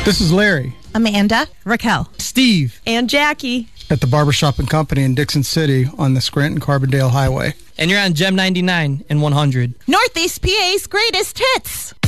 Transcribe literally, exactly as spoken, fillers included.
This is Larry. Amanda. Raquel. Steve. And Jackie. At the Barbershop and Company in Dixon City on the Scranton-Carbondale Highway. And you're on Gem ninety-nine and one hundred. Northeast P A's greatest hits.